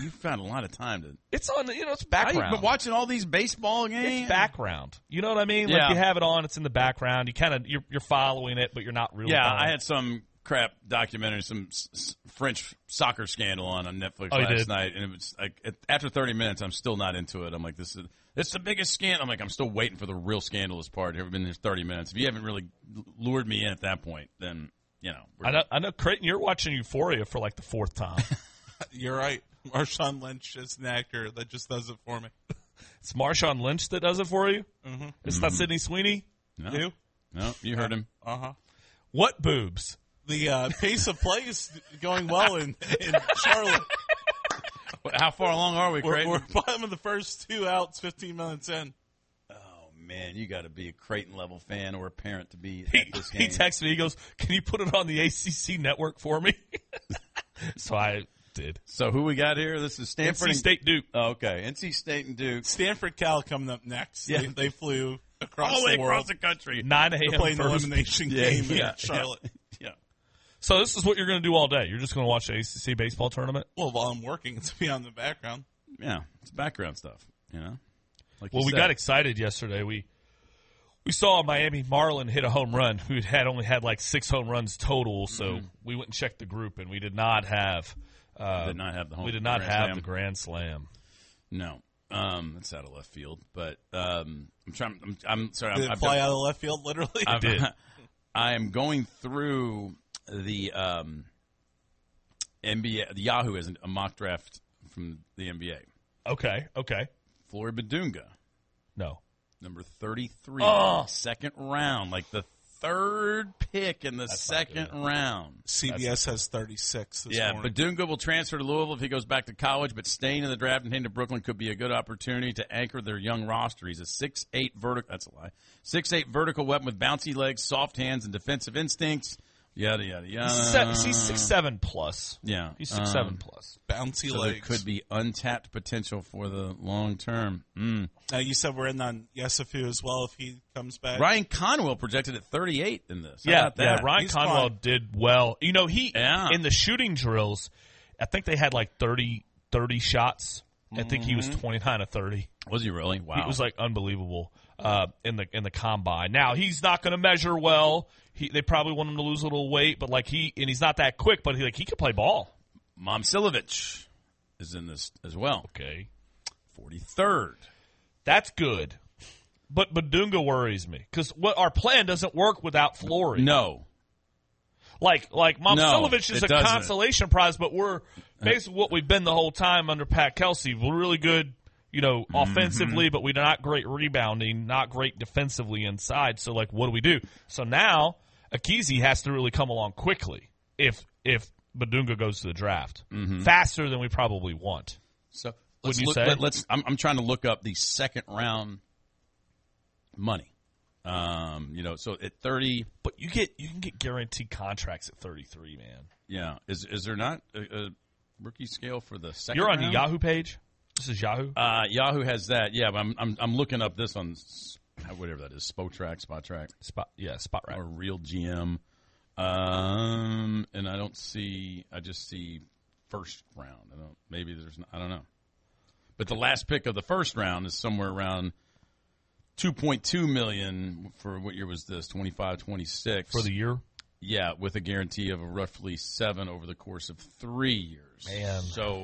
You found a lot of time to. It's on. It's background. I've been watching all these baseball games. It's background. You know what I mean? Yeah. Like you have it on. It's in the background. You kind of you're following it, but you're not really. Yeah, following I it. had some crap documentary, some French soccer scandal on Netflix Oh, you last did? night, and it was like after 30 minutes, I'm still not into it. I'm like, this is the biggest scandal. I'm like, I'm still waiting for the real scandalous part. I've been there 30 minutes. If you haven't really lured me in at that point, then I know, Creighton. You're watching Euphoria for like the fourth time. You're right. Marshawn Lynch is an actor that just does it for me. It's Marshawn Lynch that does it for you. Mm-hmm. It's not Sidney Sweeney. No, you heard him. Uh-huh. What boobs? The pace of play is going well in Charlotte. How far along are we, We're Creighton? bottom of the first 2 outs, 15 minutes in. Man, you got to be a Creighton level fan or a parent to be He at this game. texted me. He goes, "Can you put it on the ACC network for me?" So I did. So who we got here? This is Stanford NC State Duke. Oh, okay, NC State and Duke. Stanford Cal coming up next. Yeah. They flew across All the way the across world the country. 9 to a.m. play an first. elimination game yeah, in Charlotte. Yeah. So this is what you're going to do all day. You're just going to watch the ACC baseball tournament. Well, while I'm working, it's be on the background. Yeah, it's background stuff, Like Well, you we said. got excited yesterday. We saw Miami Marlin hit a home run, who had only had like 6 home runs total. So we went and checked the group, and we did not have. Did not have the home. We did not Grand have Slam. the Grand Slam. No, that's out of left field. But I'm trying. I'm sorry. Did it fly out of left field, literally? I did. I am going through the NBA. The Yahoo has a mock draft from the NBA. Okay. Flory Badunga, No. number 33, Oh. second round, like the third pick in the second round. CBS has 36 this morning. Badunga will transfer to Louisville if he goes back to college, but staying in the draft and heading to Brooklyn could be a good opportunity to anchor their young roster. He's a 6'8 vertical. That's a lie. 6'8 vertical weapon with bouncy legs, soft hands, and defensive instincts. Yada yada yada. He's 6'7" plus. Yeah, He's 6'7" plus. Bouncy so legs. there could be untapped potential for the long term. Now, you said we're in on Yesufu as well if he comes back. Ryan Conwell projected at 38 in this. How Yeah, about that? Ryan He's Conwell fine. did well. He Yeah. in the shooting drills, I think they had like 30 shots. I think he was 29 of 30. Was he really? Wow. He was like unbelievable in the combine. Now he's not going to measure well. They probably want him to lose a little weight, but he's not that quick. But he can play ball. Momcilovic is in this as well. Okay, 43rd. that's good. But Badunga worries me because what our plan doesn't work without Flory. No. Like Momcilovic is it a doesn't. consolation prize, but we're basically what we've been the whole time under Pat Kelsey. We're really good, offensively, but we're not great rebounding, not great defensively inside. So, what do we do? So now Akizi has to really come along quickly if Badunga goes to the draft faster than we probably want. So Wouldn't you look, say? I'm trying to look up the second round money. So at 30, But you can get guaranteed contracts at 33, man. yeah. Is there not a rookie scale for the second? You're on the round? Yahoo page. This is Yahoo. Yahoo has that. Yeah, but I'm looking up this on whatever that is, Spot Track, Spot right. or Real GM. And I don't see. I just see first round. I don't know. But the last pick of the first round is somewhere around $2.2 million for what year was this? 25-26 For the year. Yeah, with a guarantee of roughly 7 over the course of 3 years. Man.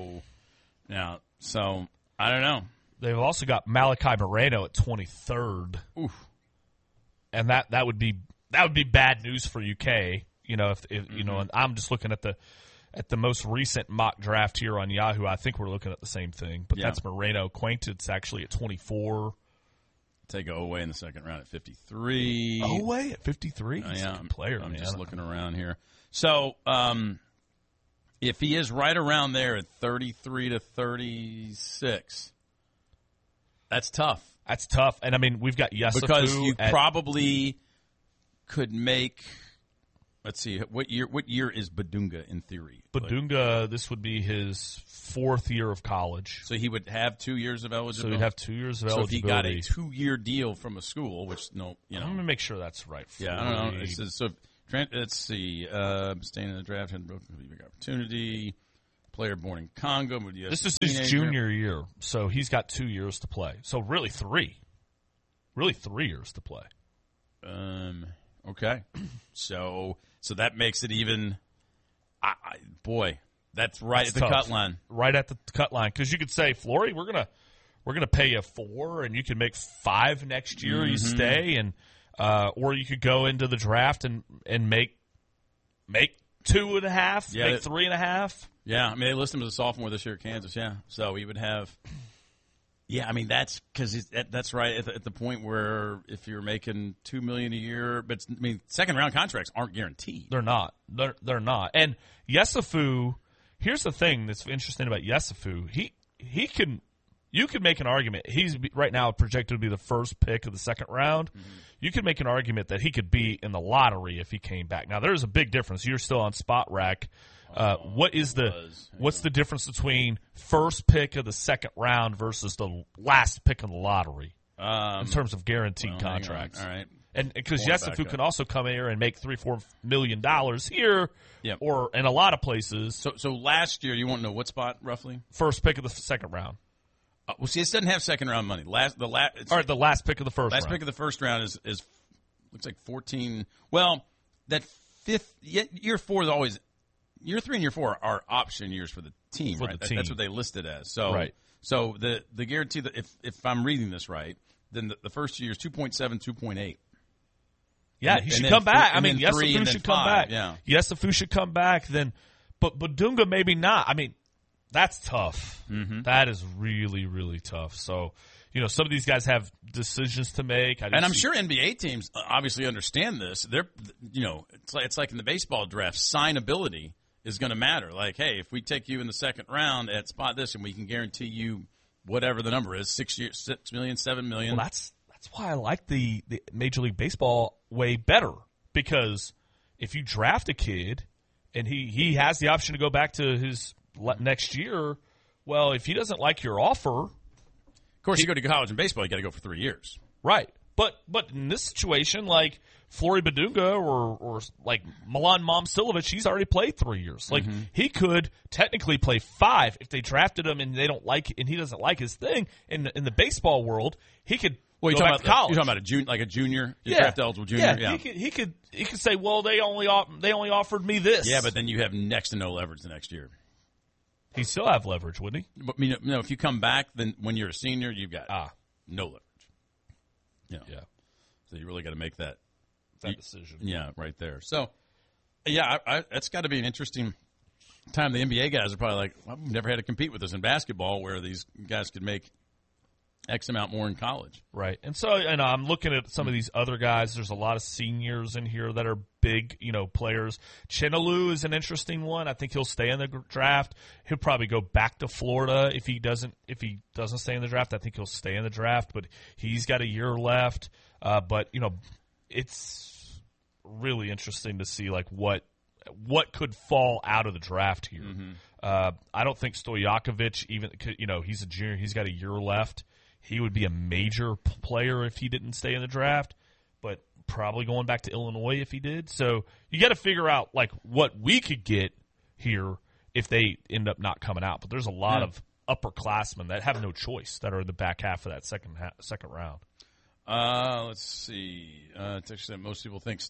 So I don't know. They've also got Malachi Moreno at 23rd. Oof. And that would be bad news for UK. If and I'm just looking at the most recent mock draft here on Yahoo. I think we're looking at the same thing, but Yeah. that's Moreno. Quaintance actually at 24. Take Oweh in the second round at 53. Oweh at 53. He's yeah, a good player, I'm man. just looking around here. So, if he is right around there at 33 to 36, that's tough. That's tough. And I mean, we've got Yesufu Because you at, probably could make. Let's see, what year is Badunga in theory? Badunga. This would be his 4th year of college. So he would have 2 years of So eligibility. he'd have 2 years of So if he got a eligibility. 2-year deal from a school, which I'm going to make sure that's right. Yeah, I don't know. It says, so let's see. Staying in the draft had a big opportunity. player born in Congo. This is his junior year, so he's got 2 years to play. So really 3. Really 3 years to play. Okay. So that makes it even. Boy, that's right at the tough. cut line. Right at the cut line, because you could say, Flory, we're gonna pay you 4, and you can make 5 next year. You stay, and or you could go into the draft and make 2.5, make 3.5. Yeah, I mean, they list him as a sophomore this year at Kansas. Yeah, so he would have. Yeah, I mean that's because that's right at the point where if you're making $2 million a year, but I mean second round contracts aren't guaranteed. They're not. They're not. And Yesufu, here's the thing that's interesting about Yesufu. He can. You could make an argument. He's right now projected to be the first pick of the second round. Mm-hmm. You could make an argument that he could be in the lottery if he came back. Now there's a big difference. You're still on Spot Rack. What's the difference between first pick of the second round versus the last pick of the lottery in terms of guaranteed contracts? All right. And because Yesufu can also come here and make $3-4 million here, yep. or in a lot of places. So last year, you won't know what spot roughly? First pick of the second round. Well, see, it doesn't have second round money. The last pick of the first round. Last pick of the first round is looks like 14. Well, that fifth year 4 is always year 3 and year 4 are option years for the team, right? That's what they listed as. So, right. So the guarantee that if I'm reading this right, then the first year is 2.7, 2.8. Yeah, he should come back. I mean, Yesufu should come back. Yeah, Yesufu should come back. Then, but Dunga maybe not. I mean, that's tough. Mm-hmm. That is really, really tough. So, some of these guys have decisions to make. And I'm sure NBA teams obviously understand this. They're, it's like in the baseball draft, signability is going to matter. Like, hey, if we take you in the second round at spot this, and we can guarantee you whatever the number is, $6 million, $7 million. Well, that's why I like the Major League Baseball way better, because if you draft a kid and he has the option to go back to his next year, well, if he doesn't like your offer, of course, you go to college in baseball, you got to go for 3 years, right? But in this situation, like Flory Badunga or like Milan Momcilovic, he's already played 3 years. Like he could technically play 5 if they drafted him and they don't like and he doesn't like his thing. In the baseball world, he could. Well, go back to college. You're talking about a junior, draft eligible junior. Yeah, he could say, well, they only offered me this. Yeah, but then you have next to no leverage the next year. He still have leverage, wouldn't he? But if you come back, then when you're a senior, you've got no leverage. Yeah. So you really got to make that decision. Yeah, right there. So, yeah, that's got to be an interesting time. The NBA guys are probably like, well, we've never had to compete with this in basketball, where these guys could make X amount more in college. Right. And so, I'm looking at some of these other guys. There's a lot of seniors in here that are big, players. Chinaloo is an interesting one. I think he'll stay in the draft. He'll probably go back to Florida if he doesn't stay in the draft. I think he'll stay in the draft, but he's got a year left. But it's really interesting to see like what could fall out of the draft here. Mm-hmm. I don't think Stojakovic, even he's a junior, he's got a year left. He would be a major player if he didn't stay in the draft, but probably going back to Illinois if he did. So you got to figure out like what we could get here if they end up not coming out. But there's a lot of upperclassmen that have no choice that are in the back half of that second round. Let's see. Text that most people think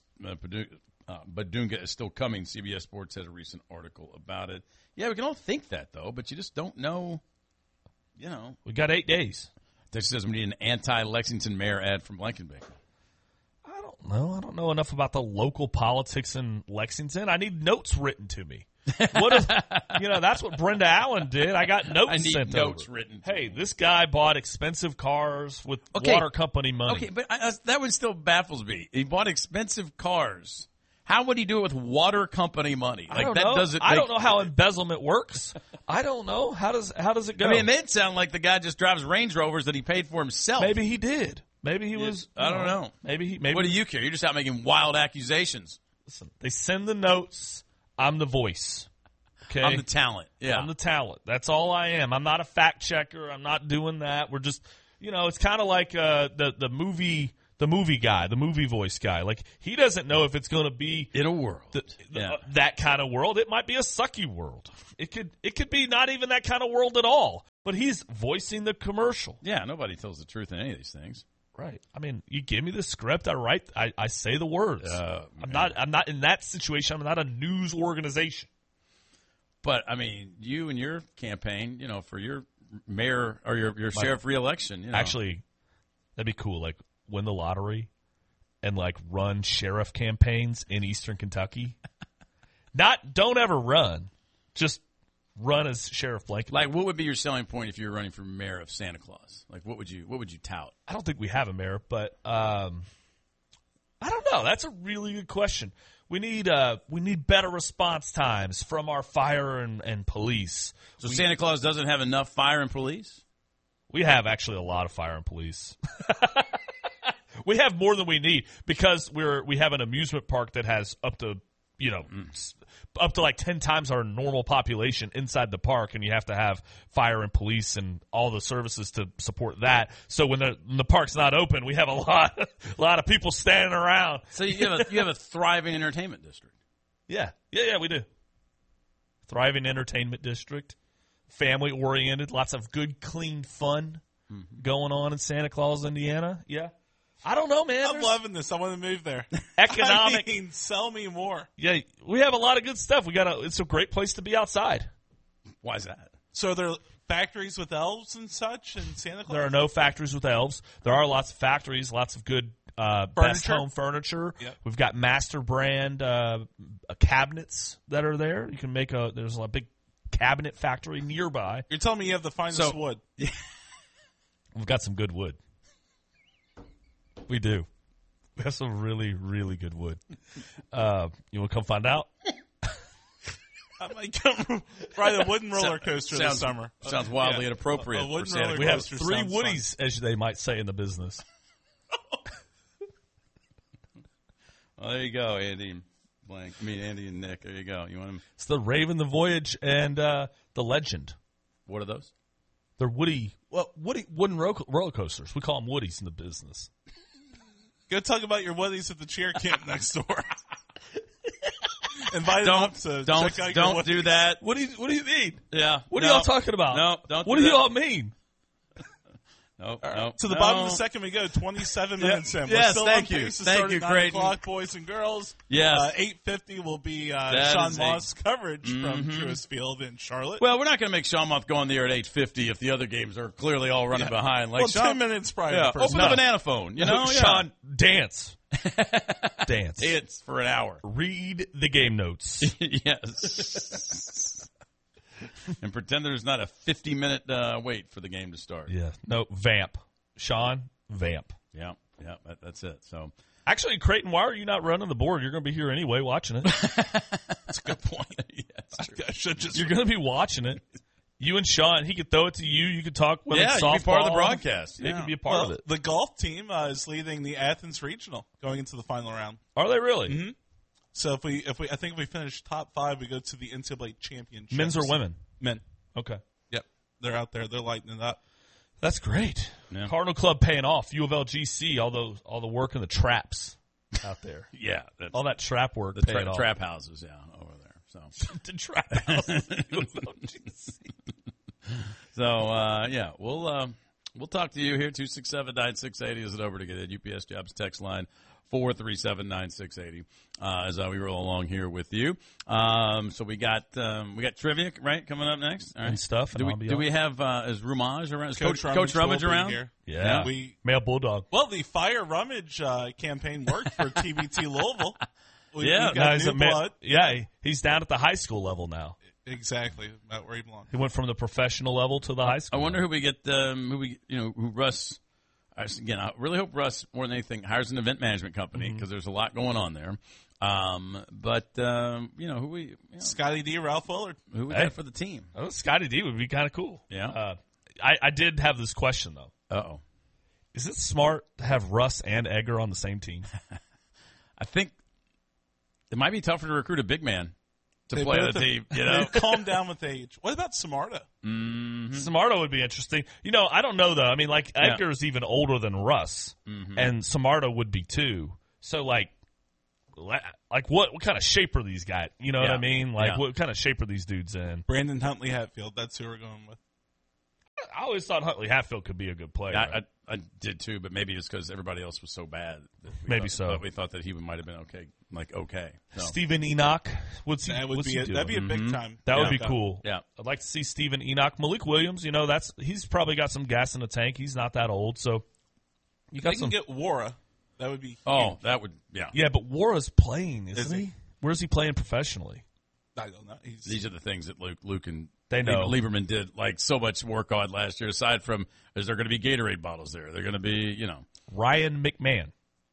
Badunga is still coming. CBS Sports had a recent article about it. Yeah, we can all think that though, but you just don't know. We got 8 days. Texas says we need an anti-Lexington mayor ad from Blankenbeck. I don't know. I don't know enough about the local politics in Lexington. I need notes written to me. What if, that's what Brenda Allen did. I got notes sent notes over. Written. Hey, this guy bought expensive cars with water company money. Okay, but that one still baffles me. He bought expensive cars. How would he do it with water company money? I don't know. I don't know how embezzlement works. I don't know. How does it go? I mean, it made it sound like the guy just drives Range Rovers that he paid for himself. Maybe he did. Maybe he was. I don't know. Maybe. What do you care? You're just out making wild accusations. Listen, they send the notes. I'm the voice. Okay, I'm the talent. Yeah, I'm the talent. That's all I am. I'm not a fact checker. I'm not doing that. We're just, it's kind of like the movie the movie guy, the movie voice guy. Like, he doesn't know if it's going to be In a world. that kind of world. It might be a sucky world. It could be not even that kind of world at all. But he's voicing the commercial. Yeah, nobody tells the truth in any of these things. Right. I mean, you give me the script, I say the words. I'm not in that situation. I'm not a news organization. But, I mean, you and your campaign, for your mayor or your sheriff reelection. Actually, that'd be cool. Like, win the lottery and, like, run sheriff campaigns in Eastern Kentucky. Don't ever run. Just run as Sheriff Blankenship. Like, what would be your selling point if you were running for mayor of Santa Claus? Like, what would you tout? I don't think we have a mayor, but I don't know. That's a really good question. We need better response times from our fire and police. So Santa Claus doesn't have enough fire and police? We have actually a lot of fire and police. We have more than we need because we have an amusement park that has up to like 10 times our normal population inside the park, and you have to have fire and police and all the services to support that. So when the park's not open, we have a lot of people standing around. So you have a thriving entertainment district. Yeah, we do. Thriving entertainment district, family oriented, lots of good, clean fun going on in Santa Claus, Indiana. Yeah. I don't know, man. I'm loving this. I want to move there. Economic. I mean, sell me more. Yeah, we have a lot of good stuff. It's a great place to be outside. Why is that? So are there factories with elves and such in Santa Claus? There are no factories with elves. There are lots of factories, lots of good best home furniture. Yep. We've got master brand cabinets that are there. You can there's a big cabinet factory nearby. You're telling me you have the finest wood. We've got some good wood. We do. We have some really, really good wood. You want to come find out? I might come ride a wooden roller coaster this summer. Sounds wildly inappropriate. A wooden for Santa roller We have coaster 3 sounds Woodies, as they might say in the business. Well, there you go, Andy and Blank. Andy and Nick. There you go. You want them? It's the Raven, the Voyage, and the Legend. What are those? They're wooden roller coasters. We call them Woodies in the business. Go talk about your woodies at the cheer camp next door. Invite them up to check out your don't woodies. do that. What do you mean? Yeah. What are y'all talking about? No, don't. What do do that. y'all mean? Nope. To the bottom of the second we go, 27 minutes in. We're Yes, still thank on you. pace to Thank start you, at 9 Creighton. o'clock, boys and girls. Yes. 8:50 will be That Sean is Moss coverage from Truist Field in Charlotte. Well, we're not going to make Sean Moth go on the air at 8:50 if the other games are clearly all running behind. Like well, Sean, 10 minutes prior to yeah, the first open the banana phone. You know, Sean, dance. Dance. It's for an hour. Read the game notes. Yes. And pretend there's not a 50-minute wait for the game to start. Yeah. No, vamp. Sean, vamp. Yeah, that's it. So, actually, Creighton, why are you not running the board? You're going to be here anyway watching it. That's a good point. yeah, I should just. You're going to be watching it. You and Sean, he could throw it to you. You could talk women's softball. you can be part of the broadcast. You can be a part of it. The golf team is leading the Athens Regional going into the final round. Are they really? Mm-hmm. So I think if we finish top 5, we go to the NCAA championship. Men's or women? Men. Okay. Yep. They're out there. They're lighting it up. That's great. Yeah. Cardinal Club paying off. U of L GC, all the work in the traps out there. Yeah, All that trap work the paying off. trap houses, over there. So, The trap house. U of L GC. so we'll talk to you here. 267-9680 is it over to get it. UPS Jobs text line 437-9680 as we roll along here with you. So we got trivia right coming up next. All right. And stuff. Do we have is Rumage around? Is Coach Rummage will be around? here. Yeah. Male Bulldog. Well, the Fire Rummage campaign worked for TBT Louisville. We've got Guys, new blood. He's down at the high school level now. Exactly, about where he belongs. He went from the professional level to the high school. I wonder who we get. Who Russ. Again, I really hope Russ, more than anything, hires an event management company because there's a lot going on there. Who we Scotty D, Ralph Willard. who we got for the team? Oh, Scotty D would be kind of cool. Yeah. I did have this question though. Uh-oh. Is it smart to have Russ and Edgar on the same team? I think it might be tougher to recruit a big man to They play both the have- team. You know, Calm down with age. What about Samarta? Samardo would be interesting. You know, I don't know though. I mean, like Edgar's even older than Russ, and Samardo would be too. So like what kind of shape are these guys? You know what I mean? Like what kind of shape are these dudes in? Brandon Huntley Hatfield. That's who we're going with. I always thought Huntley Hatfield could be a good player. I did too, but maybe it's because everybody else was so bad. That we thought that he might have been okay. Like okay, so. Stephen Enoch. That'd That'd be a big time. That would be cool. Yeah. I'd like to see Stephen Enoch. Malik Williams, you know, he's probably got some gas in the tank. He's not that old, so you got They can get Wara. That would be Oh, huge. that would Yeah, but Wara's playing, isn't Is he? he? Where's he playing professionally? I don't know. These are the things that Luke and They know. Lieberman did like so much work on last year. Aside from, is there going to be Gatorade bottles there? They're going to be, you know, Ryan McMahon.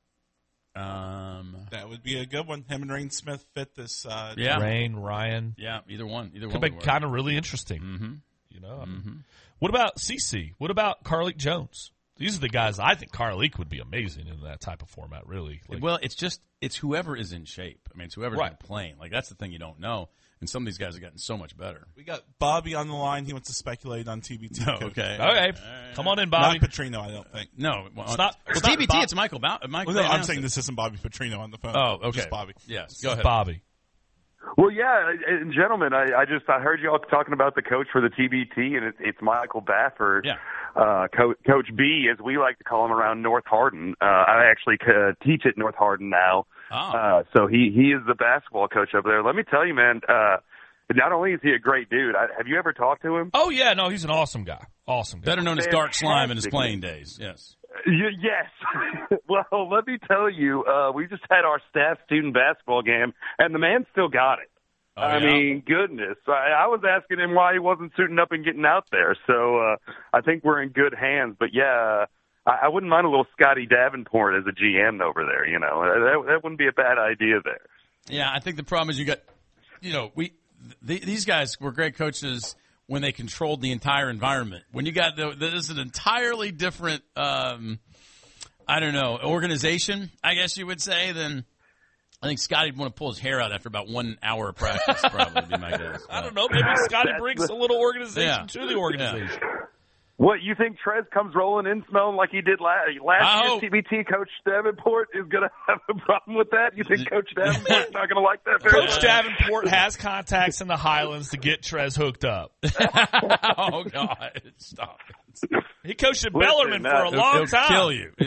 That would be a good one. Him and Rain Smith fit this. Yeah. Ryan. Yeah, either one. Could be kind of really interesting. Mm-hmm. You know. What about CC? What about Carlik Jones? These are the guys I think Carlik would be amazing in that type of format. Really. Like, Well, it's whoever is in shape. I mean, it's whoever's Right. been playing. Like that's the thing you don't know. And some of these guys have gotten so much better. We got Bobby on the line. He wants to speculate on TBT. Oh, coach. okay. okay, come on in, Bobby. Not Petrino, I don't think. No, It's not TBT. Bob- It's Michael. Michael. Well, no, they I'm announced saying it. this isn't Bobby Petrino on the phone. Oh, okay. Just Bobby. Yes. Go ahead. Bobby. Well, yeah, and gentlemen, I heard you all talking about the coach for the TBT, and it's Michael Baffert, Yeah. Coach B, as we like to call him around North Hardin. I actually teach at North Hardin now, so he is the basketball coach over there. Let me tell you, man. Not only is he a great dude, have you ever talked to him? Oh yeah, no, he's an awesome guy. Awesome guy. Better known as Dark Slime in his Fantastic. playing days. Yes. Yes. Well, let me tell you, we just had our staff student basketball game, and the man still got it. Oh, I yeah? mean, goodness. I was asking him why he wasn't suiting up and getting out there. So I think we're in good hands. But, yeah, I wouldn't mind a little Scotty Davenport as a GM over there. You know, that wouldn't be a bad idea there. Yeah, I think the problem is you got, you know, these guys were great coaches when they controlled the entire environment. When you got this is an entirely different, I don't know, organization, I guess you would say, then I think Scotty'd want to pull his hair out after about 1 hour of practice, probably would be my guess. I don't know. Maybe Scotty brings a little organization to the organization. What, you think Trez comes rolling in smelling like he did last year's TBT? Coach Davenport is going to have a problem with that? You think Coach Davenport's not going to like that very Coach much? Davenport has contacts in the Highlands to get Trez hooked up. Oh, God. Stop it. He coached at Bellarmine for a long He'll time. kill you.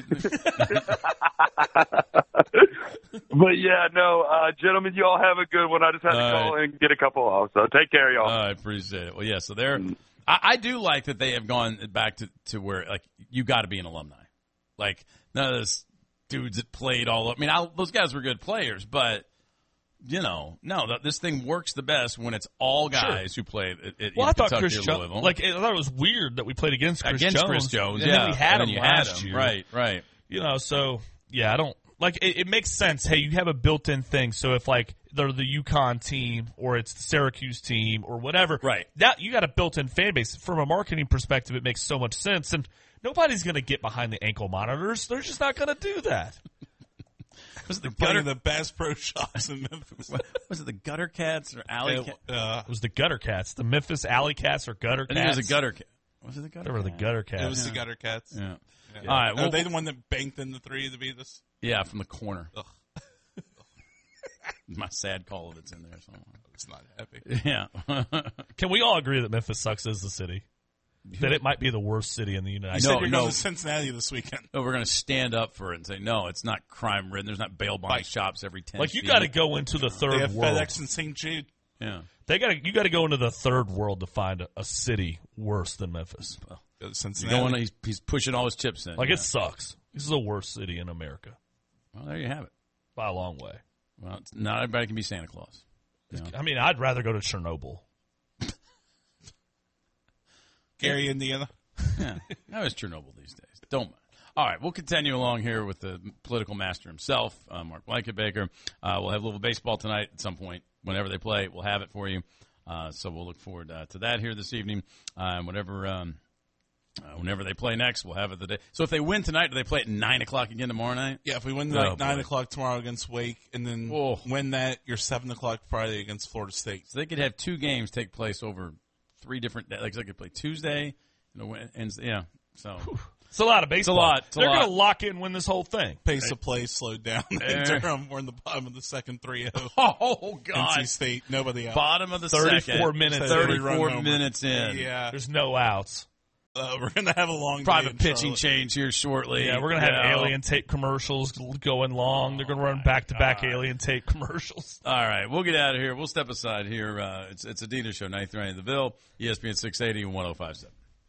But, yeah, no, gentlemen, you all have a good one. I just had to call and get a couple off, so take care, y'all. I appreciate it. Well, yeah, so they're I do like that they have gone back to where, like, you got to be an alumni. Like, none of those dudes that played all up. I mean, those guys were good players, but, you know, this thing works the best when it's all guys who played at Well, I thought Kentucky Chris or Jones. Louisville. Like, I thought it was weird that we played against Chris Jones. yeah. And then we had and him then you had last him. year. Right. You know, so, yeah, I don't. Like, it makes sense. Hey, you have a built-in thing. So if, like, they're the UConn team or it's the Syracuse team or whatever, right? That you got a built-in fan base. From a marketing perspective, it makes so much sense. And nobody's going to get behind the ankle monitors. They're just not going to do that. Was it the Playing the Bass Pro Shops in Memphis. Was it the Gutter Cats or Alley Cats? It was the Gutter Cats. The Memphis Alley Cats or Gutter Cats. I think it was the Gutter Cats. Was it the Gutter Cats? The Gutter Cats. It was the Gutter Cats. Yeah. Yeah. All right. Well, are they the one that banked in the three to beat us? Yeah, from the corner. Ugh. My sad call that's in there somewhere. It's not happy. Yeah. Can we all agree that Memphis sucks as a city? That it might be the worst city in the United You States? said you're going to Cincinnati this weekend. No, we're going to stand up for it and say, no, it's not crime ridden. There's not bail bond shops every 10 Like, you feet. got to go into the third They have world. FedEx in St. Jude. Yeah. You got to go into the third world to find a city worse than Memphis. Go to Cincinnati. He's pushing all his chips in. Like, it sucks. This is the worst city in America Well, there you have it. by a long way. Well, not everybody can be Santa Claus. You know? I mean, I'd rather go to Chernobyl. Gary, Indiana. Yeah. That was Chernobyl these days. Don't mind. All right, we'll continue along here with the political master himself, Mark Blankenbaker. We'll have a little baseball tonight at some point. Whenever they play, we'll have it for you. So we'll look forward to that here this evening. Whatever Whenever they play next, we'll have it the day. So if they win tonight, do they play at 9 o'clock again tomorrow night? Yeah, if we win 9 o'clock tomorrow against Wake, and then win that, you're 7 o'clock Friday against Florida State. So they could have 2 games take place over 3 different days. Like they could play Tuesday, yeah. So it's a lot of baseball. They're going to lock in, win this whole thing. Pace of play slowed down. Durham, we're in the bottom of the second 3-0. Oh, God. NC State, nobody out. Bottom of the 34 minutes. 34 minutes in. Yeah. There's no outs. We're going to have a long private pitching change here shortly. Yeah, we're going to have alien tape commercials going long. They're going to run back-to-back alien tape commercials. All right, we'll get out of here. We'll step aside here. It's Adidas Show, 93.9 The Ville, ESPN 680 and 105.7.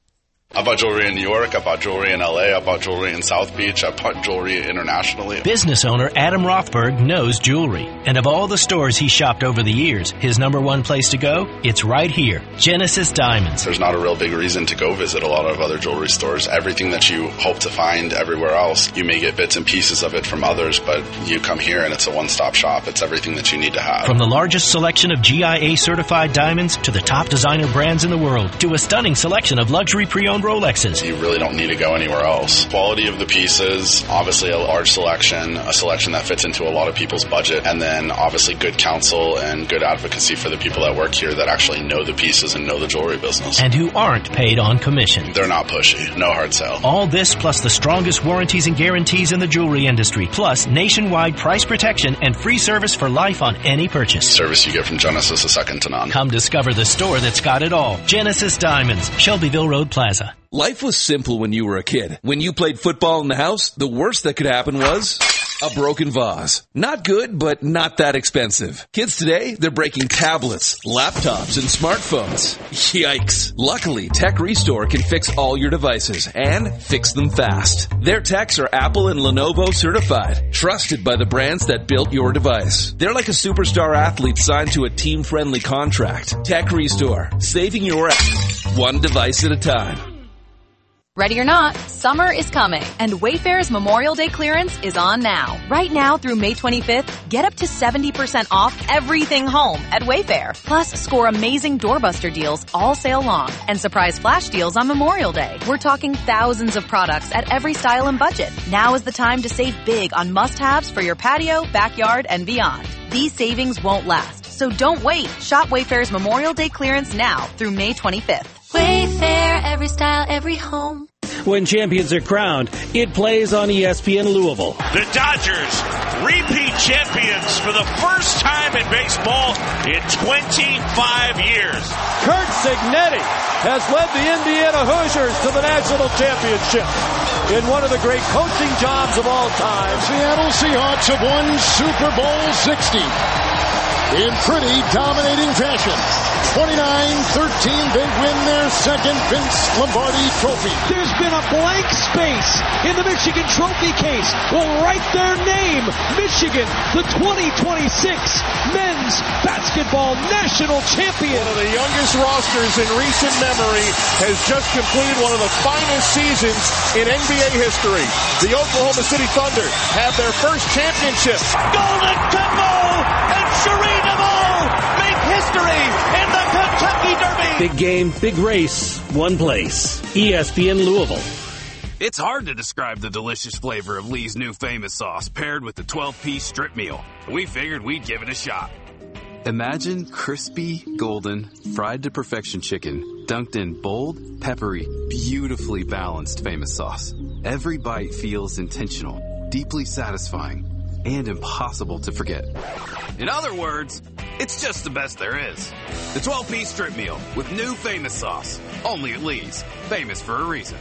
I bought jewelry in New York. I bought jewelry in L.A. I bought jewelry in South Beach. I bought jewelry internationally. Business owner Adam Rothberg knows jewelry. And of all the stores he shopped over the years, his number one place to go? It's right here, Genesis Diamonds. There's not a real big reason to go visit a lot of other jewelry stores. Everything that you hope to find everywhere else, you may get bits and pieces of it from others, but you come here and it's a one-stop shop. It's everything that you need to have. From the largest selection of GIA-certified diamonds to the top designer brands in the world to a stunning selection of luxury pre-owned Rolexes. You really don't need to go anywhere else. Quality of the pieces, obviously a large selection, a selection that fits into a lot of people's budget, and then obviously good counsel and good advocacy for the people that work here that actually know the pieces and know the jewelry business. And who aren't paid on commission. They're not pushy. No hard sell. All this plus the strongest warranties and guarantees in the jewelry industry, plus nationwide price protection and free service for life on any purchase. Service you get from Genesis is second to none. Come discover the store that's got it all. Genesis Diamonds, Shelbyville Road Plaza. Life was simple when you were a kid. When you played football in the house, the worst that could happen was a broken vase. Not good, but not that expensive. Kids today, they're breaking tablets, laptops, and smartphones. Yikes. Luckily, Tech Restore can fix all your devices and fix them fast. Their techs are Apple and Lenovo certified, trusted by the brands that built your device. They're like a superstar athlete signed to a team-friendly contract. Tech Restore, saving your one device at a time. Ready or not, summer is coming, and Wayfair's Memorial Day clearance is on now. Right now through May 25th, get up to 70% off everything home at Wayfair. Plus, score amazing doorbuster deals all sale long and surprise flash deals on Memorial Day. We're talking thousands of products at every style and budget. Now is the time to save big on must-haves for your patio, backyard, and beyond. These savings won't last, so don't wait. Shop Wayfair's Memorial Day clearance now through May 25th. Wayfair, every style, every home. When champions are crowned, it plays on ESPN Louisville. The Dodgers, repeat champions for the first time in baseball in 25 years. Curt Cignetti has led the Indiana Hoosiers to the national championship in one of the great coaching jobs of all time. Seattle Seahawks have won Super Bowl 60 in pretty dominating fashion. 29-13, they win their second Vince Lombardi trophy. There's been a blank space in the Michigan trophy case. We'll write their name, Michigan, the 2026 men's basketball national champion. One of the youngest rosters in recent memory has just completed one of the finest seasons in NBA history. The Oklahoma City Thunder have their first championship. Golden Temple and Sharina Moore make history in the Kentucky Derby. Big game, big race, one place. ESPN Louisville. It's hard to describe the delicious flavor of Lee's new famous sauce paired with the 12-piece strip meal. We figured we'd give it a shot. Imagine crispy, golden, fried to perfection chicken dunked in bold, peppery, beautifully balanced famous sauce. Every bite feels intentional, deeply satisfying, and impossible to forget. In other words, it's just the best there is. The 12-piece strip meal with new famous sauce. Only at Lee's. Famous for a reason.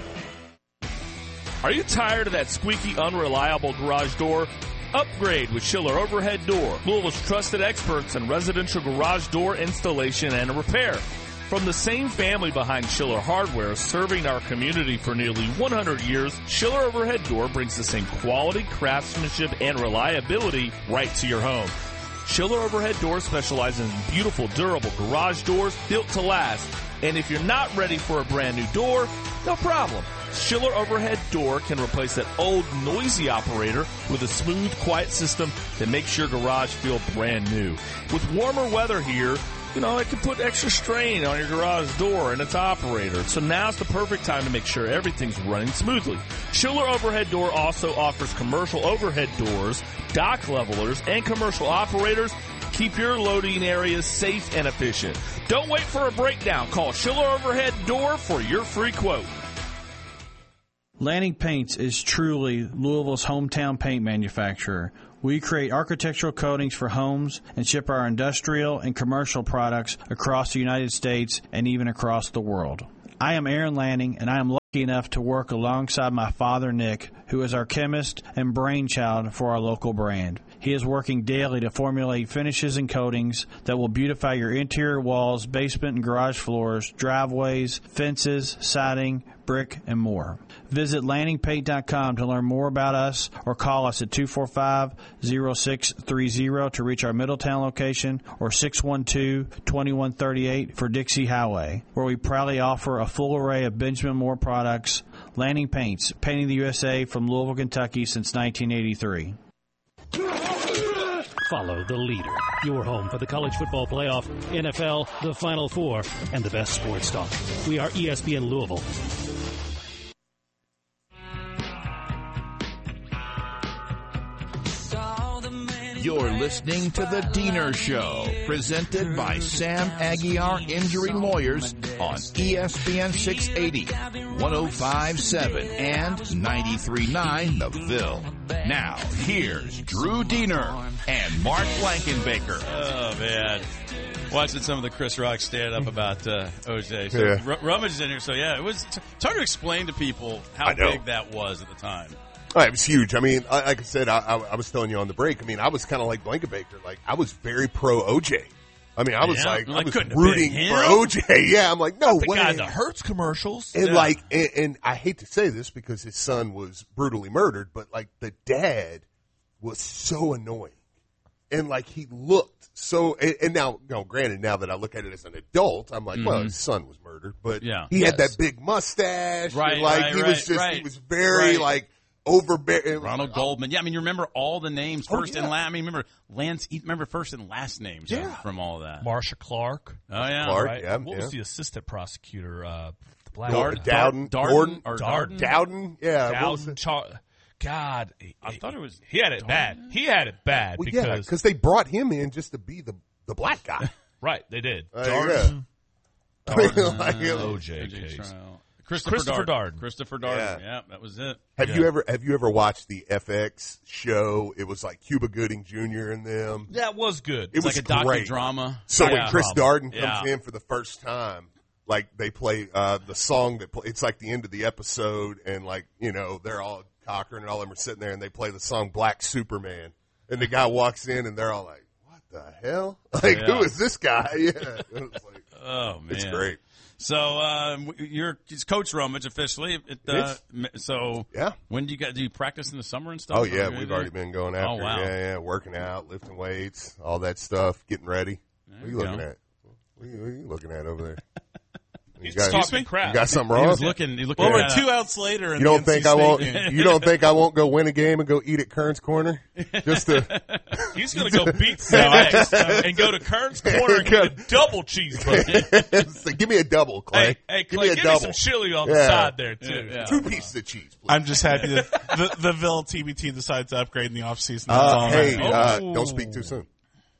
Are you tired of that squeaky, unreliable garage door? Upgrade with Schiller Overhead Door, Louisville's trusted experts in residential garage door installation and repair. From the same family behind Schiller Hardware, serving our community for nearly 100 years, Schiller Overhead Door brings the same quality, craftsmanship, and reliability right to your home. Schiller Overhead Door specializes in beautiful, durable garage doors built to last. And if you're not ready for a brand new door, no problem. Schiller Overhead Door can replace that old, noisy operator with a smooth, quiet system that makes your garage feel brand new. With warmer weather here, it can put extra strain on your garage door and its operator. So now's the perfect time to make sure everything's running smoothly. Schiller Overhead Door also offers commercial overhead doors, dock levelers, and commercial operators. Keep your loading areas safe and efficient. Don't wait for a breakdown. Call Schiller Overhead Door for your free quote. Lanning Paints is truly Louisville's hometown paint manufacturer. We create architectural coatings for homes and ship our industrial and commercial products across the United States and even across the world. I am Aaron Lanning, and I am lucky enough to work alongside my father, Nick, who is our chemist and brainchild for our local brand. He is working daily to formulate finishes and coatings that will beautify your interior walls, basement and garage floors, driveways, fences, siding, brick, and more. Visit LanningPaint.com to learn more about us or call us at 245-0630 to reach our Middletown location or 612-2138 for Dixie Highway, where we proudly offer a full array of Benjamin Moore products. Lanning Paints, painting the USA from Louisville, Kentucky since 1983. Follow the leader. Your home for the college football playoff, NFL, the Final Four, and the best sports talk. We are ESPN Louisville. You're listening to The Diener Show, presented by Sam Aguiar Injury Lawyers on ESPN 680, 105.7, and 93.9 The Ville. Now, here's Drew Diener and Mark Blankenbaker. Oh, man. Watching some of the Chris Rock stand-up about OJ. So Rummage in here. So, yeah, it's hard to explain to people how big that was at the time. Oh, it was huge. I mean, like I said, I was telling you on the break. I mean, I was kind of like Blankenbaker. Like, I was very pro OJ. I mean, I was I was rooting for OJ. Yeah, I'm like, no way. The guy that hurts commercials. And and I hate to say this because his son was brutally murdered, but like the dad was so annoying, and like he looked so. And now, granted, now that I look at it as an adult, I'm like, well, his son was murdered, but he had that big mustache, right? And he was very like. Ronald Goldman. Yeah, I mean, you remember all the names first and last. I mean, remember remember first and last names from all of that. Marsha Clark. Oh, yeah. Clark, right? yeah. What was the assistant prosecutor? Dowden. Dowden. Yeah. God. I thought it was. He had it bad. He had it bad because they brought him in just to be the black guy. Right, they did. Darden. OJ case. Christopher Darden. Yeah, that was it. Have you ever watched the FX show? It was like Cuba Gooding Jr. and them. That was good. It was like a docudrama. So when Chris Darden comes in for the first time, like they play the song it's like the end of the episode, and like they're all Cochran and all of them are sitting there, and they play the song Black Superman, and the guy walks in, and they're all like, "What the hell? Like who is this guy?" Yeah, it was like, oh man, it's great. So you're Coach Rummage officially. So when do you practice in the summer and stuff? Oh yeah, we've already been going after. Oh wow, yeah, working out, lifting weights, all that stuff, getting ready. What are you looking at? What are you looking at over there? He's talking crap. You got something wrong? He was looking. Well, we're 2 outs later. You don't think I won't? You don't think I won't go win a game and go eat at Kern's Corner? Just to. He's going to go beat CX and go to Kern's Corner and get a double cheeseburger. So give me a double, Clay. Hey, Clay, give me some chili on the side there too. Yeah. 2 pieces of cheese, please. I'm just happy that the Ville TBT decides to upgrade in the offseason. Don't speak too soon.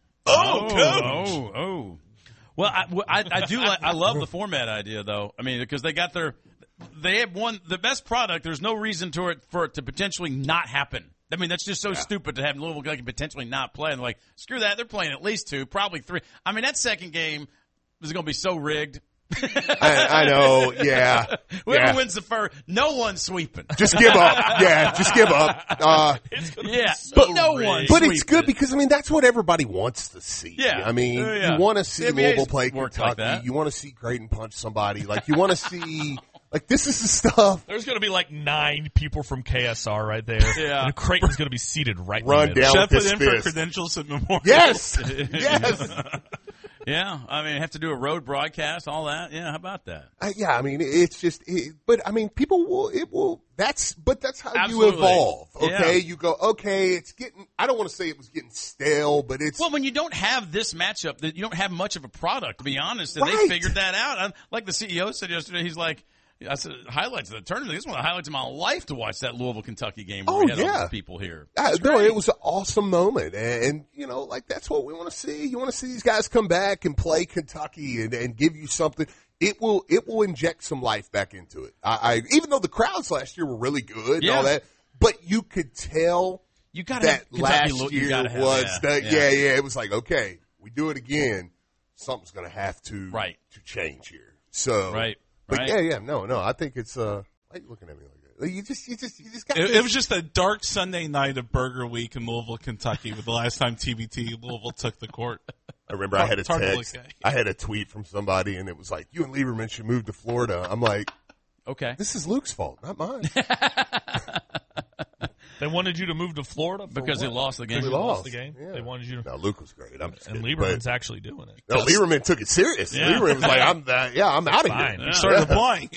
Oh. Well, I do like. I love the format idea, though. I mean, because they have the best product. There's no reason for it to potentially not happen. I mean, that's just so stupid to have Louisville potentially not play. And like, screw that. They're playing at least 2, probably 3. I mean, that second game is going to be so rigged. I know, yeah. Whoever wins the first, no one's sweeping. Just give up. Yeah, just give up. But no one. But it's good because that's what everybody wants to see. Yeah, I mean, you want to see Louisville play Kentucky. Like you want to see Creighton punch somebody. Like you want to see. Like, this is the stuff. There's going to be like 9 people from KSR right there. Yeah. And Creighton's going to be seated right Run in the down Should I with put in fist. for credentials at Memorial? Yes. Yes. Yeah, I mean, have to do a road broadcast, all that. Yeah, how about that? Yeah, I mean, it's just, but I mean, that's how Absolutely. You evolve, okay? Yeah. You go, okay, it's getting, I don't want to say it was getting stale, but it's. Well, when you don't have this matchup, that you don't have much of a product, to be honest, and Right. they figured that out. Like the CEO said yesterday, he's like, I said, highlights of the tournament. This is one of the highlights of my life to watch that Louisville-Kentucky game where we had all these people here. No, it was an awesome moment. And, you know, like, that's what we want to see. You want to see these guys come back and play Kentucky and give you something. It will inject some life back into it. Even though the crowds last year were really good and all that, but you could tell that last year was it was like, okay, we do it again, something's going to have to change here. So, but no, I think it's, why are you looking at me like that? You just got it was just a dark Sunday night of Burger Week in Louisville, Kentucky, with the last time TBT Louisville took the court. I remember I had a text. I had a tweet from somebody, and it was like, you and Lieberman should move to Florida. I'm like, okay, this is Luke's fault, not mine. They wanted you to move to Florida because they lost the game. They lost the game. Yeah. They wanted you to. No, Luke was great. I'm just and kidding, Lieberman's actually doing it. No, Lieberman took it serious. Yeah. Lieberman was like, I'm out of here. You started applying.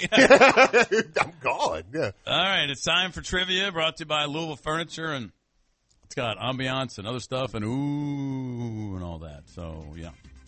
I'm gone. Yeah. All right, it's time for trivia brought to you by Louisville Furniture, and it's got ambiance and other stuff and ooh and all that. So, yeah.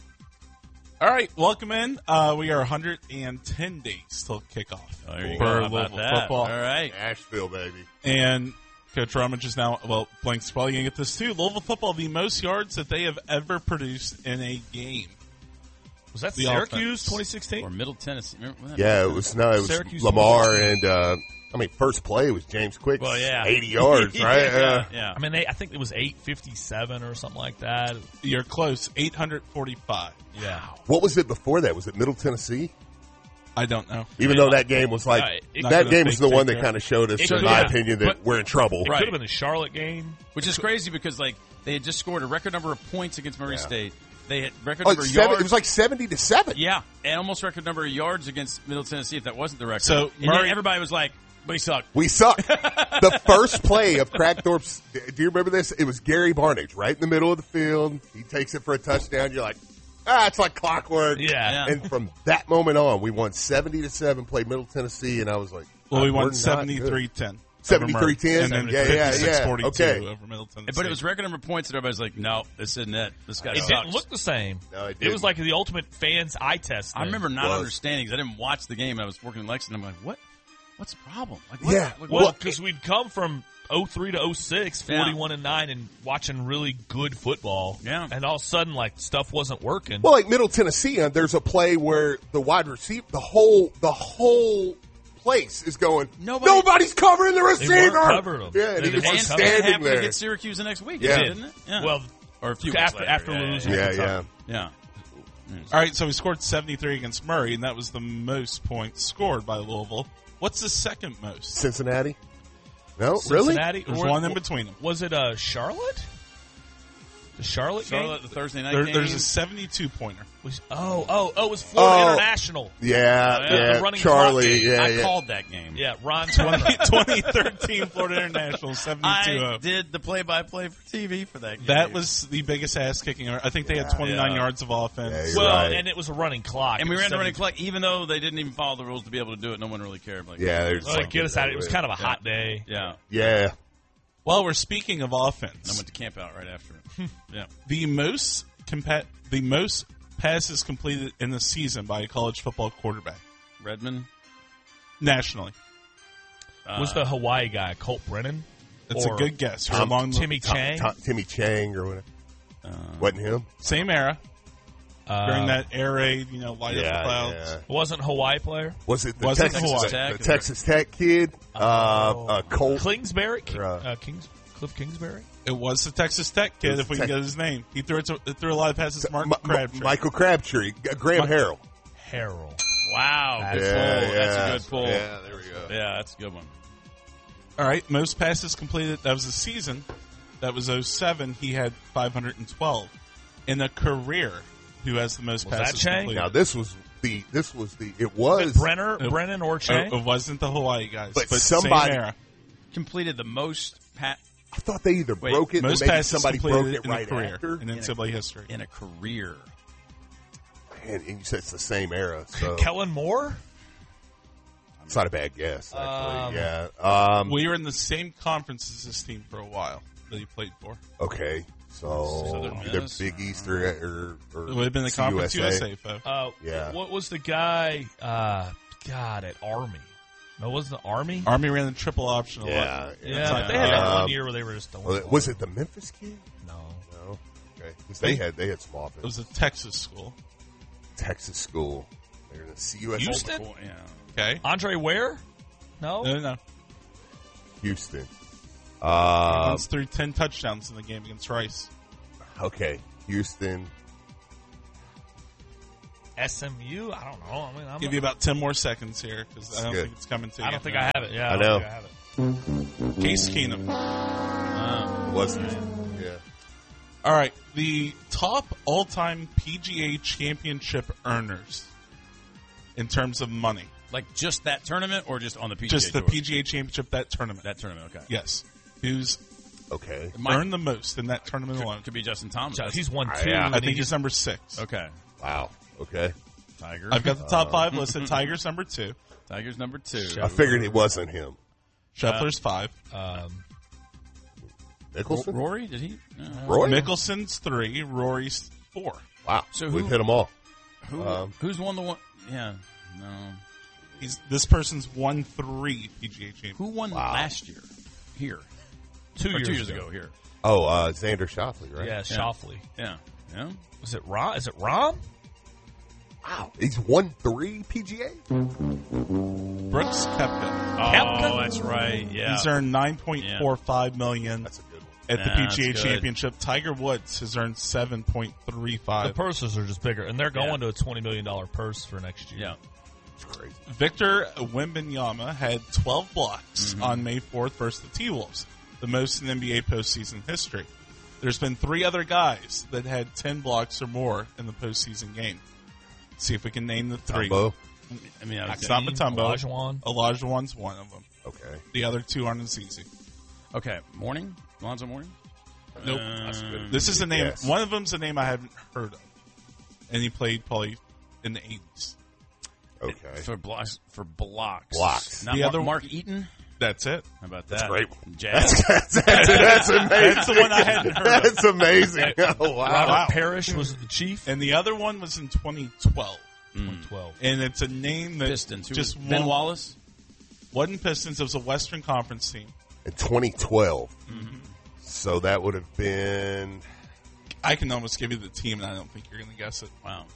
All right, welcome in. We are 110 days till kickoff for Louisville football. All right. Asheville, baby. And Coach Rumage is now, Blank's probably going to get this too. Louisville football, the most yards that they have ever produced in a game. Was that Syracuse 2016? Or Middle Tennessee? Yeah, it was Syracuse Lamar and, first play was James Quick. Well, yeah. 80 yards, right? Yeah. I mean, I think it was 857 or something like that. You're close. 845. Yeah. What was it before that? Was it Middle Tennessee? I don't know. Even though that game was that game was the one that kind of showed us, in my opinion, that we're in trouble. It could have been the Charlotte game. Which is crazy because, they had just scored a record number of points against Murray State. They had record Like number of yards. It was like 70-7. Yeah, and almost record number of yards against Middle Tennessee if that wasn't the record. So and everybody was like, we suck. We suck. The first play of Crackthorpe's, do you remember this? It was Gary Barnage right in the middle of the field. He takes it for a touchdown. You're like, it's like clockwork. Yeah. And from that moment on, we won 70-7, played Middle Tennessee, and I was like, we won 73-10. 73-10? And then Yeah. 56-42 Okay. over Middle Tennessee. But it was record number of points that everybody's like, no, this isn't it. This guy It sucks. didn't look the same. No, it was like the ultimate fans eye test thing. I remember not understanding because I didn't watch the game. I was working in Lexington. I'm like, what? What's the problem? Like, Well, because we'd come from 03 to 06, 41-9, and watching really good football. Yeah. And all of a sudden, stuff wasn't working. Well, like Middle Tennessee, there's a play where the wide receiver, the whole place is going, nobody's covering the receiver. They weren't covering him. Yeah, and he was just and standing happened there. to get Syracuse the next week, didn't it? Yeah. Well, or a few after losing. Yeah. All right, so we scored 73 against Murray, and that was the most points scored by Louisville. What's the second most? Cincinnati? No, Cincinnati? There's one in between them. Was it Charlotte? The Charlotte game? The Thursday night game? There's a 72-pointer. It was Florida International. Yeah, The running Charlie. clock game. I called that game. Yeah, Ron 2013 Florida International, 72-0. I did the play-by-play for TV for that game. That was the biggest ass-kicking. I think they had 29 yards of offense. And it was a running clock. And we ran the running clock, even though they didn't even follow the rules to be able to do it. No one really cared. Get us out of it. It was kind of a hot day. Yeah. Well, we're speaking of offense. I went to camp out right after it. Yeah. The most passes completed in the season by a college football quarterback. Redmond? Nationally. Was the Hawaii guy Colt Brennan? That's a good guess. Timmy Chang? Timmy Chang or whatever. Wasn't him? Same era. During that air raid, light up the clouds. Yeah. Wasn't a Hawaii player? Was it the Wasn't Texas Tech kid? Colt Kingsbury? Cliff Kingsbury? It was the Texas Tech kid, if we can get his name. He threw a lot of passes to Crabtree. Michael Crabtree. Graham Harrell. Wow. Good pull. That's a good pull. Yeah, there we go. Yeah, that's a good one. All right, most passes completed. That was a season. That was 07. He had 512. In a career, who has the most passes completed? Now, it was Brennan or Chang? It wasn't the Hawaii guys, but same somebody era. Completed the most I thought they either broke it or maybe somebody broke it right after. after. In NCAA history. In a career. Man, and you said it's the same era. So Kellen Moore? It's not a bad guess, actually. Yeah. We were in the same conference as this team for a while that he played for. Okay. So either Big East or it would have been the Conference USA folks. Yeah. What was the guy? At Army. No, wasn't the Army? Army ran the triple option a lot. Yeah. They had that one year where they were just. Was it the Memphis kid? No. Okay. Because they had some offense. It was a Texas school. Texas school. They're in the CUSA. Houston? Yeah. Okay. Andre Ware? No. No. Houston. He once threw 10 touchdowns in the game against Rice. Okay. Houston. SMU? I don't know. I mean, Give you about 10 more seconds here because I don't think it's coming to you. I don't think I have it. Yeah, I know. think I have it. Case Keenum. Wasn't it? Yeah. All right. The top all-time PGA championship earners in terms of money. Like just that tournament or just on the PGA Just the Tour? PGA championship, that tournament. That tournament, okay. Yes. Who's okay earned the most in that tournament alone? Could be Justin Thomas. He's won 2. I think he's number 6. Okay. Wow. Okay. Tiger. I've got the top 5 listed. Tiger's number 2. Tiger's number 2. I figured it wasn't him. Scheffler's 5. Mickelson? Rory? Did he? No. Rory? Mickelson's 3. Rory's 4. Wow. So we've hit them all. Who's won the one? Yeah. No. This person's won 3 PGA championships. Who won last year? Here. 2 years ago. Here. Oh, Xander Schauffele, right? Yeah, Schauffele. Yeah. Yeah. Was it Ron? Is it Ron? Wow. He's won 3 PGA? Brooks Koepka. Oh, that's right. Yeah. He's earned $9.45 million. That's a good one. At the PGA Championship. Tiger Woods has earned $7.35. The purses are just bigger, and they're going to a $20 million purse for next year. Yeah. It's crazy. Victor Wembanyama had 12 blocks on May 4th versus the T-Wolves, the most in NBA postseason history. There's been 3 other guys that had 10 blocks or more in the postseason game. Let's see if we can name the 3. Tumbo. I mean, it's not Mutombo. Olajuwon. Olajuwon's one of them. Okay. The other 2 aren't as easy. Okay. Morning? Lonzo Morning? Nope. This is a name. Yes. One of them's a name I haven't heard of. And he played probably in the 80s. Okay. For blocks. Blocks. Not The other Mark Eaton? That's it. How about that? That's a great. Jazz. That's amazing. That's the one I hadn't heard of. That's amazing. Oh, wow. Robert Parrish was the chief. And the other one was in 2012. 2012. And it's a name that Pistons. just Ben Wallace? wasn't Pistons. It was a Western Conference team. In 2012. So that would have been. I can almost give you the team, and I don't think you're going to guess it. Wow.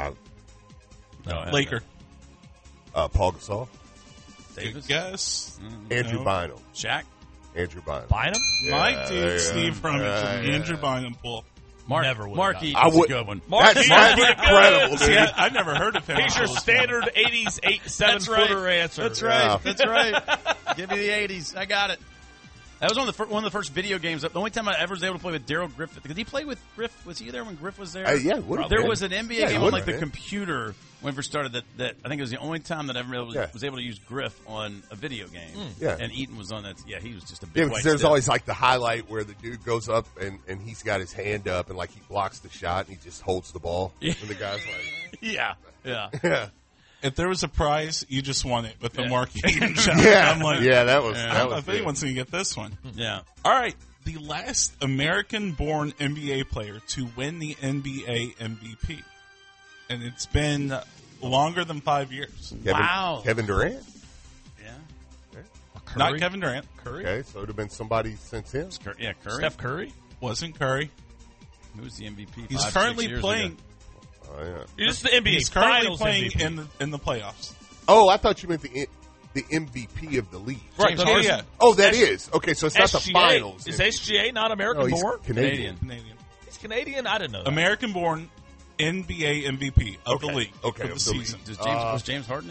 Laker. Paul Gasol. Davis? Good guess. Andrew No. Bynum. Shaq? Andrew Bynum. Bynum? My dude, Steve Rummage, Yeah. Andrew Bynum pool. Never would have Mark gotten Eaton's I would- a good one. That's incredible, See, dude. I've never heard of him. He's your standard 80s 7-footer answer. That's right. Yeah. That's right. Give me the 80s. I got it. That was one of the first video games. The only time I ever was able to play with Daryl Griffith. Did he play with Griff? Was he there when Griff was there? Yeah, would have There been. was an NBA Yeah, game would on like have the been. computer when it first started. That I think it was the only time that I ever was able to use Griff on a video game. Yeah. And Eaton was on that. Yeah, he was just a big. Yeah, because white there's stick. always like the highlight where the dude goes up and he's got his hand up and like he blocks the shot and he just holds the ball. Yeah. And the guy's like, yeah. yeah. If there was a prize, you just won it with the Mark Eaton shot. Yeah. I'm like, Yeah, that was- I that don't know was if good. anyone's going to get this one. Yeah. All right. The last American-born NBA player to win the NBA MVP. And it's been longer than 5 years. Kevin Durant? Yeah. Not Kevin Durant. Curry? Okay, so it would have been somebody since him. Yeah, Curry. Steph Curry? Wasn't Curry. Who's the MVP? He's 5, 6 currently years playing. ago? Oh, yeah. It's the NBA He's currently Finals playing MVP. in the playoffs. Oh, I thought you meant the MVP of the league. Right, James yeah, Harden. yeah. Oh, that is. Okay, so it's not the SGA. finals. Is SGA not No, American he's born? Canadian. Canadian. He's Canadian? I didn't know that. American-born NBA MVP of the league Okay, for the of the league. season. Was James Harden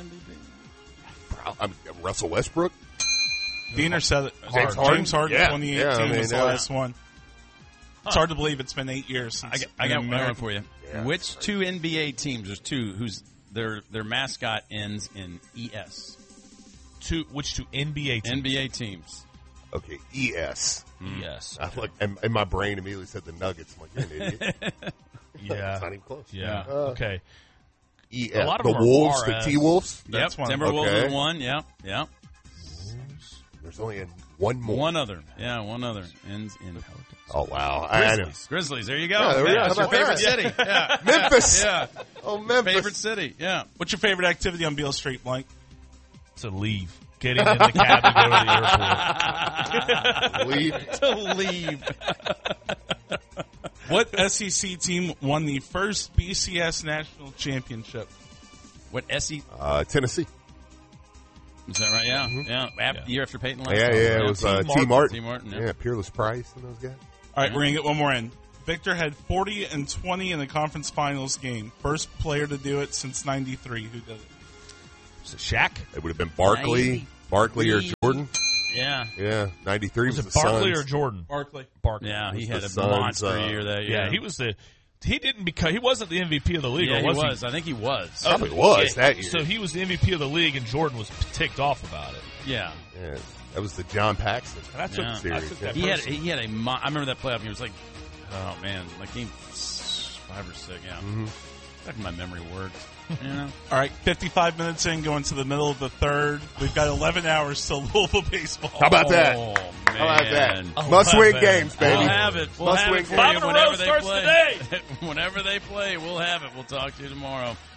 MVP? Russell Westbrook? Diener said it. James Harden? James Harden, Yeah. 2018 Yeah, I mean, was the yeah. last one. It's hard to believe it's been 8 years since. I got an one for you. Yeah, Which two NBA teams? There's two whose their mascot ends in ES. Which two NBA teams? NBA teams. Okay, ES. Yes. I look, and my brain immediately said the Nuggets. I'm like, you're an idiot. Yeah. It's not even close. Yeah. Okay. EF. lot of The them are Wolves, the RS. T-Wolves? Yep, Timberwolves won. Yeah. There's only one more. One other. Yeah, one other. Ends in Oh, wow. Grizzlies. There you go. Yeah, there we go. That's How your about favorite that? city. Yeah. Memphis. Yeah. Oh, Memphis. Favorite city. Yeah. What's your favorite activity on Beale Street, Blank? To leave. Getting in the cab to go to the airport. Leave. To leave. What SEC team won the first BCS national championship? What SEC? Tennessee. Is that right? Yeah. Yeah. Year after Peyton left. Yeah, it was T. Martin. T. Martin, yeah. Peerless Price and those guys. All right, we're going to get one more in. Victor had 40 and 20 in the conference finals game. First player to do it since 93. Who did it? Was it Shaq? It would have been Barkley or Jordan. Yeah. Yeah, 93 Was was it the Barkley Suns. or Jordan? Barkley. Yeah, he had a Suns, monster year that year. Yeah, he was he wasn't the MVP of the league, Yeah, or was he was. I think he was. Probably was that year. So he was the MVP of the league, and Jordan was ticked off about it. Yeah. Yeah, that was the John Paxson series. He had a. I remember that playoff. He was like, oh man, like game 5 or 6. Yeah. Mm-hmm. Like my memory worked. You know. All right, 55 minutes in, going to the middle of the third. We've got 11 hours till Louisville baseball. How about that? Oh, man. How about that? Must-win games, baby. We'll have it. We'll have it for you Bobby whenever Rose they starts play. today. Whenever they play, we'll have it. We'll talk to you tomorrow.